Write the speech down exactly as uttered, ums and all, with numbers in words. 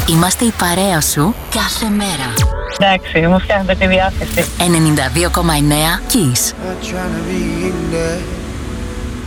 Είμαστε η παρέα σου κάθε μέρα. Εντάξει, μου φτιάχνετε τη διάθεση. ενενήντα δύο κόμμα εννέα Kiss.